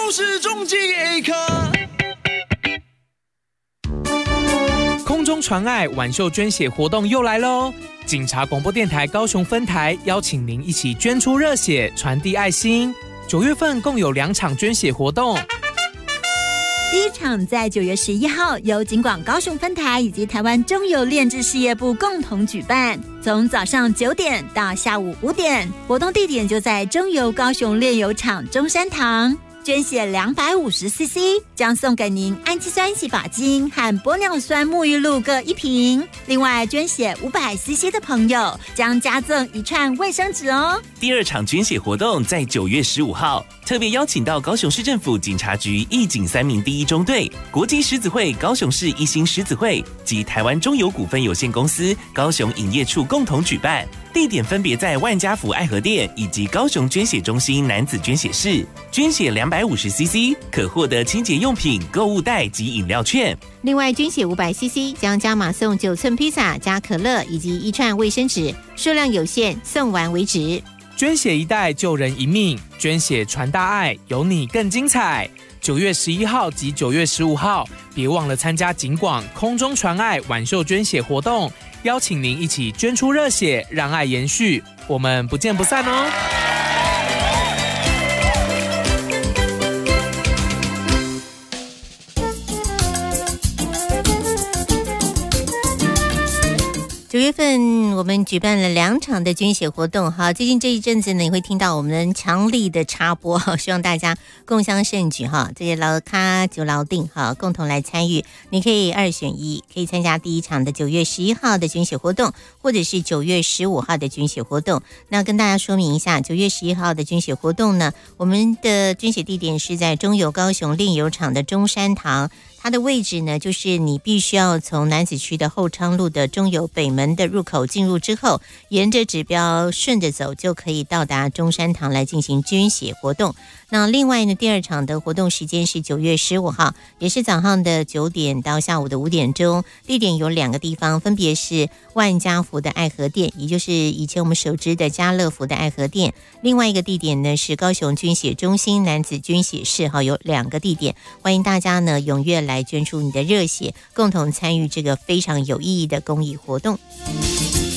就是终极一刻。 空中传爱挽袖捐血活动又来喽！警察广播电台高雄分台邀请您一起捐出热血，传递爱心。9月份共有2场捐血活动。 第一场在9月11号，由警广高雄分台以及台湾中油炼制事业部共同举办，从早上9点到下午5点，活动地点就在中油高雄炼油厂中山堂。捐血250cc 将送给您氨基酸洗发精和玻尿酸沐浴露各1瓶，另外捐血500cc 的朋友将加赠1串卫生纸哦。 第2场捐血活动在9月15号，特别邀请到高雄市政府警察局义警3名第1中队、国际狮子会高雄市一心狮子会及台湾中油股份有限公司高雄营业处共同举办，地点分别在万家福爱河店以及高雄捐血中心男子捐血室。捐血250cc 可获得清洁用品、购物袋及饮料券。 另外捐血500cc 将加码送9寸披萨加可乐以及1串卫生纸，数量有限，送完为止。 捐血一袋救人一命，捐血传大爱，有你更精彩。9月11号及9月15号，别忘了参加警广空中传爱挽袖捐血活动，邀请您一起捐出热血，让爱延续。我们不见不散哦！ 9月份我们举办了2场的捐血活动，好，最近这一阵子呢，你会听到我们强力的插播，希望大家共襄盛举哈，这些老咖就老定哈，共同来参与。你可以2选1，可以参加第1场的9月11号的捐血活动，或者是9月15号的捐血活动。那跟大家说明一下，9月11号的捐血活动呢，我们的捐血地点是在中油高雄炼油厂的中山堂。它的位置呢，就是你必须要从楠梓区的后昌路的中油北门的入口进入之后，沿着指标顺着走，就可以到达中山堂来进行捐血活动。那另外呢，第2场的活动时间是9月15号，也是早上的9点到下午的5点钟，地点有2个地方，分别是万家福的爱河店，也就是以前我们熟知的家乐福的爱河店，另外一个地点呢是高雄捐血中心男子捐血室，有2个地点，欢迎大家呢踊跃来捐出你的热血，共同参与这个非常有意义的公益活动。